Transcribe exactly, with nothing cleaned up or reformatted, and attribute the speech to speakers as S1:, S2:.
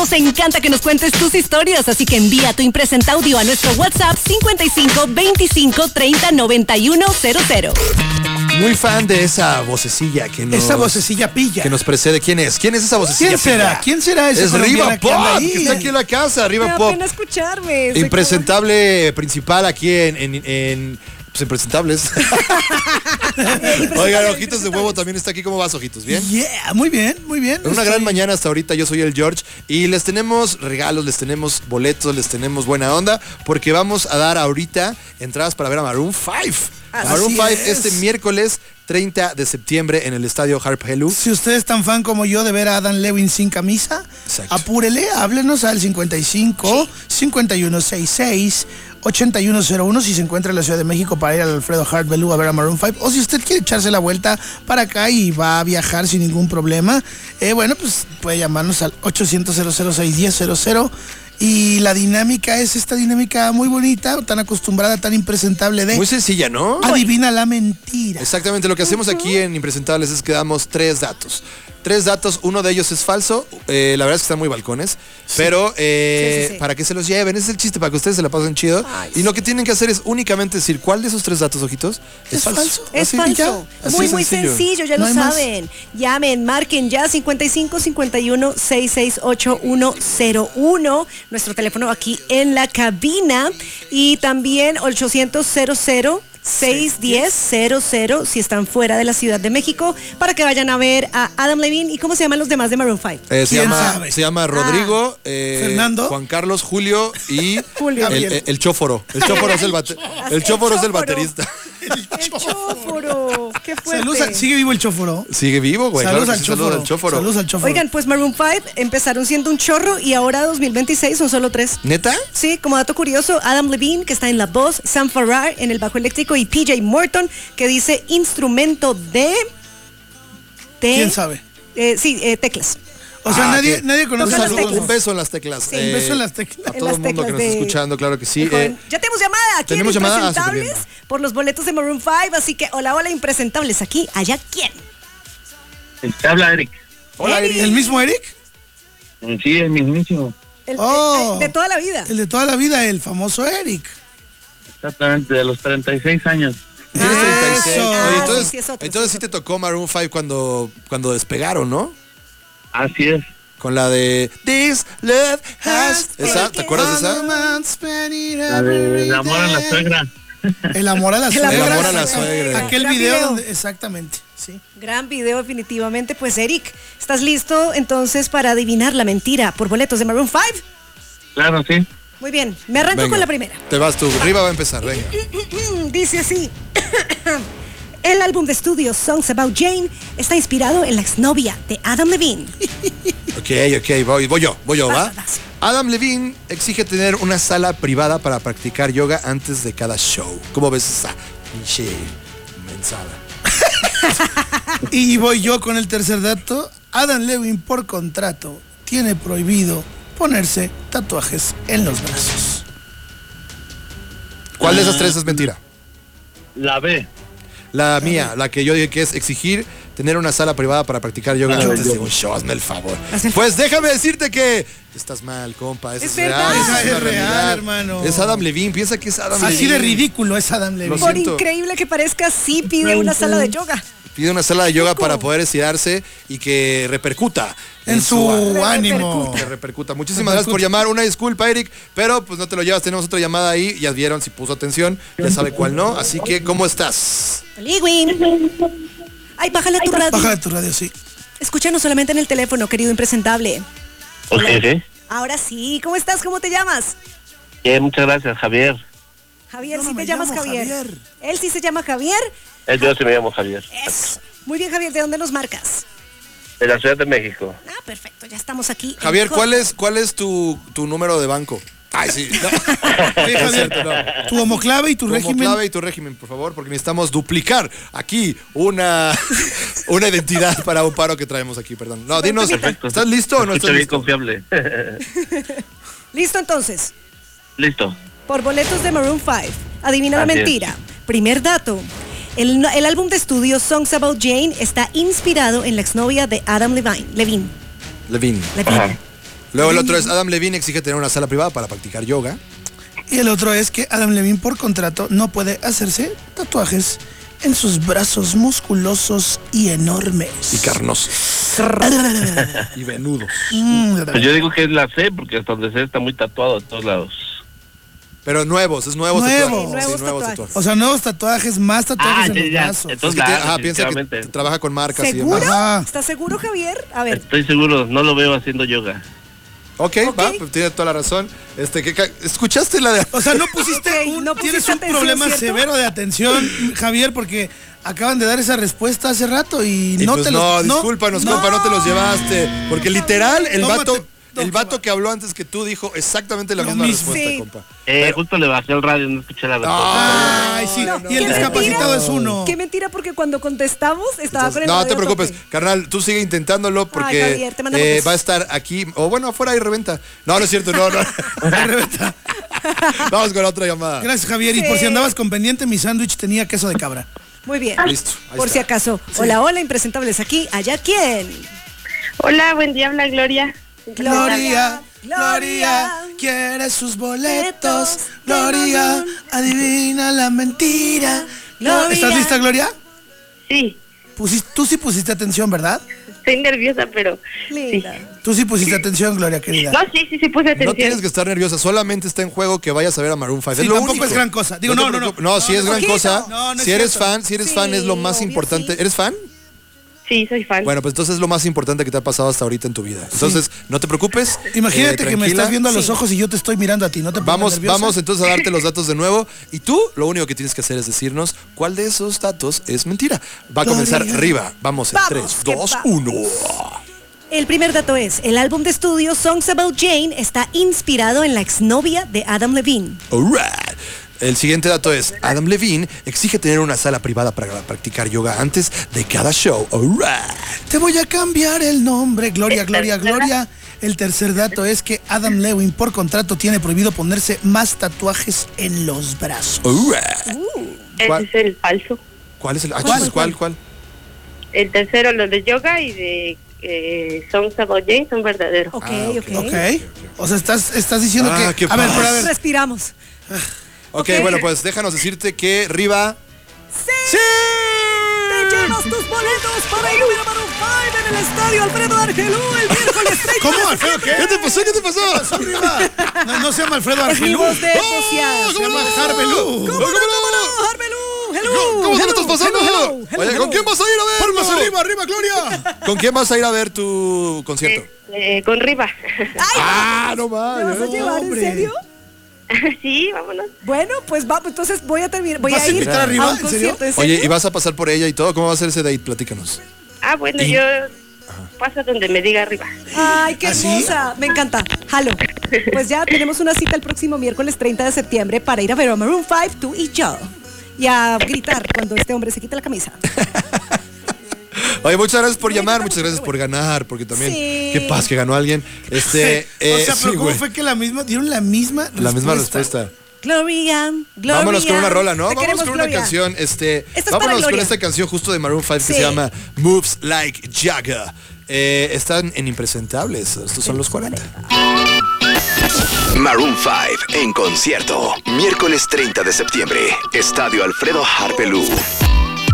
S1: Nos encanta que nos cuentes tus historias, así que envía tu impresenta audio a nuestro WhatsApp cincuenta y cinco veinticinco treinta noventa y uno cero cero.
S2: Muy fan de esa vocecilla que nos...
S3: Esa vocecilla pilla.
S2: Que nos precede. ¿Quién es? ¿Quién es esa vocecilla
S3: ¿Quién será?
S2: pilla?
S3: ¿Quién será ese?
S2: Es Riva Pop, que está aquí en la casa. Riva
S1: Me da
S2: Pop.
S1: pena escucharme.
S2: Impresentable principal aquí en... en, en pues impresentables. Oigan, Ojitos de Huevo también está aquí. ¿Cómo vas, Ojitos? ¿Bien?
S3: Yeah, muy bien, muy bien.
S2: Una gran mañana hasta ahorita. Yo soy el George y les tenemos regalos, les tenemos boletos, les tenemos buena onda porque vamos a dar ahorita entradas para ver a Maroon five.
S3: Así
S2: Maroon five
S3: es.
S2: este miércoles treinta de septiembre en el estadio Harp Hello.
S3: Si usted es tan fan como yo de ver a Adam Levine sin camisa,
S2: Exacto.
S3: apúrele, háblenos al cincuenta y cinco, cincuenta y uno sesenta y seis, ochenta y uno cero uno si se encuentra en la Ciudad de México para ir al Alfredo Harp Hello a ver a Maroon five, o si usted quiere echarse la vuelta para acá y va a viajar sin ningún problema, eh, bueno, pues puede llamarnos al ochocientos cero cero seis diez cero cero. Y la dinámica es esta dinámica muy bonita, tan acostumbrada, tan impresentable de...
S2: Muy sencilla, ¿no?
S3: Adivina la mentira.
S2: Exactamente, lo que hacemos aquí en Impresentables es que damos tres datos. Tres datos, uno de ellos es falso, eh, la verdad es que están muy balcones, sí. pero eh, sí, sí, sí. para que se los lleven, ese es el chiste, para que ustedes se la pasen chido. Ay, y lo que tienen que hacer es únicamente decir cuál de esos tres datos, Ojitos, es,
S3: es falso. falso.
S1: Es
S3: así,
S1: falso. Muy, muy sencillo, sencillo ya no lo saben. Más. Llamen, marquen ya cincuenta y cinco, cincuenta y uno, sesenta y seis, ochenta y uno cero uno, nuestro teléfono aquí en la cabina, y también ochocientos cero cero seis diez cero cero si están fuera de la Ciudad de México, para que vayan a ver a Adam Levine. ¿Y cómo se llaman los demás de Maroon five?
S2: Eh, se, llama, se llama Rodrigo, ah. eh,
S3: Fernando,
S2: Juan Carlos, Julio y
S1: Julio.
S2: El, el, el Chóforo. El Chóforo es el, bate, el, el Chóforo es el baterista.
S1: El Chóforo. Qué fuerte.
S3: Saludos, ¿sigue vivo el Chóforo?
S2: Sigue vivo, güey.
S3: Saludos,
S2: claro
S3: al,
S2: sí,
S3: Chóforo.
S2: saludos al Chóforo.
S3: Saludos al Chóforo.
S1: Oigan, pues Maroon five empezaron siendo un chorro y ahora dos mil veintiséis son solo tres.
S2: ¿Neta?
S1: Sí, como dato curioso, Adam Levine, que está en la voz, Sam Farrar en el bajo eléctrico y P J Morton, que dice instrumento de... de
S3: ¿Quién sabe?
S1: Eh, sí, eh, teclas.
S3: O sea,
S2: ah,
S3: nadie,
S2: que,
S3: nadie conoce
S2: un,
S3: las
S2: saludo, un beso en las teclas.
S1: Sí,
S2: eh,
S3: un beso en las teclas.
S2: A todo el mundo que nos está escuchando, claro que sí.
S1: Eh, ya tenemos llamada aquí
S2: ¿tenemos
S1: en
S2: llamada?
S1: Impresentables ah, por los boletos de Maroon five, así que hola, hola, Impresentables, aquí, allá, ¿quién?
S4: Te habla Eric.
S3: Hola, Eric. ¿El mismo Eric?
S4: Sí, el mismísimo.
S1: El,
S3: oh,
S1: el, de toda la vida.
S3: El de toda la vida, el famoso Eric.
S4: Exactamente, de los treinta y seis años.
S2: ¿Tienes treinta y seis?
S1: Ah,
S2: Oye, entonces,
S1: sí, sí, es otro,
S2: entonces
S1: sí,
S2: sí te tocó Maroon five cuando, cuando despegaron, ¿no?
S4: Así es.
S2: Con la de This Love Has... ¿Esa? ¿Te acuerdas de esa?
S4: La de El amor a la suegra.
S3: El amor a la suegra.
S2: El amor a la suegra.
S3: Aquel
S1: Gran
S3: video,
S1: video.
S3: Donde, exactamente, sí.
S1: Gran video, definitivamente. Pues Eric, ¿estás listo entonces para adivinar la mentira por boletos de Maroon five?
S4: Claro, sí.
S1: Muy bien, me arranco
S2: Venga,
S1: con la primera.
S2: Te vas tú, Riva va a empezar, venga.
S1: Dice así. El álbum de estudio Songs About Jane está inspirado en la exnovia de Adam Levine.
S2: Ok, ok, voy, voy yo, voy yo, ¿va?
S1: Vas, vas.
S2: Adam Levine exige tener una sala privada para practicar yoga antes de cada show. ¿Cómo ves esa pinche mensada?
S3: Y voy yo con el tercer dato. Adam Levine, por contrato, tiene prohibido ponerse tatuajes en los brazos.
S2: ¿Cuál de esas tres es mentira?
S4: La B.
S2: La mía, la que yo dije que es exigir tener una sala privada para practicar yoga
S4: Ah,
S2: antes
S4: yo.
S2: de un show. Hazme el favor.
S1: Hazme el
S2: Pues déjame decirte que estás mal, compa. Eso
S1: Es
S2: es,
S1: verdad.
S2: real.
S3: Esa
S2: una
S3: es real,
S2: realidad.
S3: hermano.
S2: Es Adam Levine. Piensa que es Adam
S3: Así
S2: Levine.
S3: de ridículo es Adam
S2: Lo
S3: Levine.
S1: Por
S2: siento.
S1: increíble que parezca, sí pide una sala de yoga.
S2: Pide una sala de yoga
S1: Loco.
S2: para poder estirarse y que repercuta
S3: En su ánimo.
S2: Que repercuta. Muchísimas gracias por llamar. Una disculpa, Eric, pero pues no te lo llevas. Tenemos otra llamada ahí. Ya vieron si puso atención. Ya sabe cuál no. Así que, ¿cómo estás?
S1: Lewin. Ay, bájale a tu radio.
S3: Baja de tu radio, sí.
S1: Escúchanos solamente en el teléfono, querido impresentable.
S4: Ok, sí.
S1: Ahora sí, ¿cómo estás? ¿Cómo te llamas?
S4: Bien, muchas gracias, Javier.
S1: Javier,
S3: Yo no
S1: sí
S3: me
S1: te llamas
S3: llamo
S1: Javier.
S3: Javier.
S1: Él sí se llama Javier.
S4: El yo sí me llamo Javier.
S1: Es. Muy bien, Javier, ¿de dónde nos marcas?
S4: De la Ciudad de México.
S1: Ah, perfecto, ya estamos aquí. en
S2: Javier,
S1: Hot-
S2: ¿cuál es, cuál es tu, tu número de banco? Ay, sí. No.
S3: Sí,
S2: Es
S3: Javier,
S2: cierto, no.
S3: tu homoclave y tu
S2: Tu
S3: régimen.
S2: clave y tu régimen, por favor, porque necesitamos duplicar aquí una, una identidad para un paro que traemos aquí, perdón. No, dinos,
S4: Perfecto.
S2: ¿estás listo o no
S4: Escucha
S2: estás
S4: bien
S2: listo?
S4: confiable.
S1: Listo entonces.
S4: Listo.
S1: Por boletos de Maroon five. Adivina la
S4: Así es.
S1: mentira. Primer dato. El, el álbum de estudio Songs About Jane está inspirado en la exnovia de Adam Levine. Levine.
S2: Levine.
S1: Levine.
S4: Ajá.
S2: Luego el otro es Adam Levine exige tener una sala privada para practicar yoga.
S3: Y el otro es que Adam Levine por contrato no puede hacerse tatuajes en sus brazos musculosos y enormes.
S2: Y carnosos. Y venudos.
S4: Pues yo digo que es la C, porque hasta donde sé está muy tatuado de todos lados.
S2: Pero nuevos, es nuevos
S3: Nuevo.
S2: tatuajes.
S1: Sí, nuevos
S2: Sí, nuevos
S1: tatuajes.
S2: tatuajes.
S3: O sea, nuevos tatuajes, más tatuajes
S4: Ah,
S3: en
S4: sí,
S3: los
S4: ya.
S3: brazos.
S4: Entonces,
S2: Es que
S4: claro,
S2: tiene- ah, piensa que
S4: definitivamente.
S2: t- trabaja con marcas y
S1: ¿Seguro?
S2: demás.
S3: Ajá.
S1: ¿Estás seguro, Javier? A ver.
S4: Estoy seguro, no lo veo haciendo yoga.
S2: Ok,
S1: Ok.
S2: va, pues tiene toda la razón. Este, que, ca- ¿escuchaste la de...?
S3: O sea, no pusiste
S1: Ok,
S3: un,
S1: no
S3: tienes
S1: pusiste
S3: un
S1: atención,
S3: problema
S1: ¿cierto?
S3: severo de atención, Javier, porque acaban de dar esa respuesta hace rato y,
S2: Y
S3: no
S2: pues
S3: te
S2: no,
S3: los
S2: discúlpanos, compa, no te los llevaste. Porque literal, el
S3: Tómate-
S2: vato,
S3: no,
S2: el
S3: que
S2: vato
S3: va.
S2: que habló antes que tú dijo exactamente la
S3: Lo
S2: misma
S3: mismo.
S2: respuesta,
S1: Sí.
S2: compa.
S4: Eh, justo le bajé el radio, no escuché la respuesta.
S3: Ay, sí,
S1: No,
S3: y el
S1: qué
S3: discapacitado
S1: mentira.
S3: es uno.
S1: Qué mentira, porque cuando contestamos estaba con el
S2: No
S1: radio
S2: te
S1: a
S2: preocupes,
S1: tope.
S2: carnal, tú sigue intentándolo porque
S1: Javier, te mandamos
S2: eh,
S1: besos.
S2: va a estar aquí, o bueno, afuera hay reventa. No, no es cierto, no, no. Vamos con otra llamada.
S3: Gracias, Javier. Y por
S1: Sí.
S3: si andabas con pendiente, mi sándwich tenía queso de cabra.
S1: Muy bien.
S2: Listo, ahí
S1: Por
S2: está.
S1: si acaso. Hola, hola, impresentables aquí. ¿Allá quién?
S5: Hola, buen día, habla Gloria.
S3: Gloria,
S1: Gloria.
S3: Gloria, quiere sus boletos. Gloria, adivina la mentira.
S1: Gloria.
S3: ¿Estás lista, Gloria?
S5: Sí,
S3: Pusis- tú sí pusiste atención, ¿verdad?
S5: estoy nerviosa, pero
S1: Linda.
S3: Tú sí pusiste atención, Gloria, querida.
S5: no, sí, sí, sí puse
S2: No
S5: atención.
S2: tienes que estar nerviosa, solamente está en juego que vayas a ver a Maroon cinco.
S3: Sí,
S2: es lo
S3: tampoco
S2: único.
S3: es gran cosa. Digo, no,
S2: te
S3: no, no.
S2: preocupes. No, sí es gran
S1: poquito.
S2: cosa.
S3: No, no es
S2: si eres
S3: cierto.
S2: fan, si eres
S1: Sí,
S2: fan es lo más
S1: obvio,
S2: importante.
S1: sí.
S2: ¿Eres fan?
S5: Sí, soy fan.
S2: Bueno, pues entonces es lo más importante que te ha pasado hasta ahorita en tu vida. Entonces, no te preocupes.
S3: Imagínate
S2: eh,
S3: que me
S2: tranquila.
S3: estás viendo a los
S1: Sí.
S3: ojos y yo te estoy mirando a ti. ¿No te pongas
S2: Vamos,
S3: nerviosa?
S2: vamos entonces a darte los datos de nuevo. Y tú, lo único que tienes que hacer es decirnos cuál de esos datos es mentira. Va a comenzar
S3: Gloria.
S2: arriba. Vamos en
S1: Vamos,
S2: tres,
S1: que
S2: dos,
S1: va.
S2: uno.
S1: El primer dato es, el álbum de estudio Songs About Jane está inspirado en la exnovia de Adam Levine.
S2: Alright. El siguiente dato es, Adam Levine exige tener una sala privada para practicar yoga antes de cada show. Alright.
S3: Te voy a cambiar el nombre. Gloria, Gloria, Gloria. El tercer dato es que Adam Levine por contrato tiene prohibido ponerse más tatuajes en los brazos.
S2: Alright.
S5: Ese
S2: ¿Cuál?
S5: es el falso.
S2: ¿Cuál es el? Ah,
S1: ¿Cuál,
S2: chis, ¿Cuál? ¿Cuál?
S5: El tercero, los de yoga y de eh, Songs About Jane son verdaderos.
S1: Ok,
S2: Ah,
S1: ok.
S2: ok.
S3: Ok. O sea, estás, estás diciendo
S2: Ah,
S3: que.
S2: qué
S3: A ver,
S2: paz.
S3: pero a ver.
S1: Respiramos.
S2: Ok,
S1: Ok.
S2: bueno, pues déjanos decirte que Riva...
S1: ¡Sí! Te llevas tus boletos para ir a ver a Maroon cinco en el estadio Alfredo Argelú el miércoles treinta.
S3: ¿Cómo, Alfredo? ¿Qué?
S2: ¿Qué te pasó? ¿Qué te pasó?
S3: Arriba. No, no se llama Alfredo
S1: Es mi
S3: Argelú.
S1: voz de
S2: ¡Oh!
S1: Josiah.
S3: Se llama Harbelú.
S1: ¿Cómo no, cómo no? Arbelú, hello.
S2: ¿Cómo se lo
S1: hello,
S2: estás pasando?
S1: hello, hello, hello,
S2: Oye, ¿con
S1: hello.
S2: quién vas a ir a ver?
S3: Palmas arriba, arriba, Gloria.
S2: ¿Con quién vas a ir a ver tu concierto?
S5: Eh, eh, con Riva.
S2: Ah, no
S1: ¿Me vas a
S2: mames.
S1: llevar en
S3: hombre.
S1: serio?
S5: Sí, vámonos.
S1: Bueno, pues va, entonces voy a terminar, voy
S3: ¿Vas
S1: a
S3: a
S1: ir
S3: invitar a
S1: a
S3: Riva?
S1: un
S3: ¿En serio?
S1: concierto, ¿en serio?
S2: Oye, ¿y vas a pasar por ella y todo? ¿Cómo va a ser ese date? Platícanos.
S5: Ah, bueno,
S2: Y-
S5: yo paso donde me diga Riva.
S1: Ay, qué
S3: ¿Ah, sí?
S1: hermosa, me encanta. Jalo. Pues ya tenemos una cita el próximo miércoles treinta de septiembre para ir a ver a Maroon cinco, tú y yo. Y a gritar cuando este hombre se quite la camisa.
S2: Oye, muchas gracias por llamar, muchas gracias por ganar, porque también,
S1: Sí.
S2: qué paz que ganó alguien. Este,
S3: o
S2: eh,
S3: sea,
S2: sí,
S3: pero ¿cómo
S2: güey.
S3: fue que la misma, dieron la misma respuesta?
S2: La misma respuesta.
S1: Gloria, Gloria.
S2: Vámonos con una rola, ¿no?
S1: Te
S2: Vámonos
S1: queremos,
S2: con una
S1: Gloria.
S2: canción. Este,
S1: Esta es para
S2: vámonos con
S1: Gloria.
S2: esta canción justo de Maroon cinco que
S1: Sí.
S2: se llama Moves Like Jagger. Eh, están en Impresentables. Estos son los cuarenta.
S6: Maroon cinco en concierto. Miércoles treinta de septiembre. Estadio Alfredo Harpelú.